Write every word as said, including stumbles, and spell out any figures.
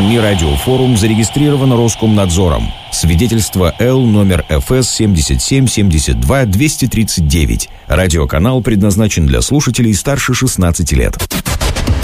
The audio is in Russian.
СМИ «Радиофорум» зарегистрирован Роскомнадзором. Свидетельство Л номер эф эс семьдесят семь семьдесят два двести тридцать девять. Радиоканал предназначен для слушателей старше шестнадцати лет.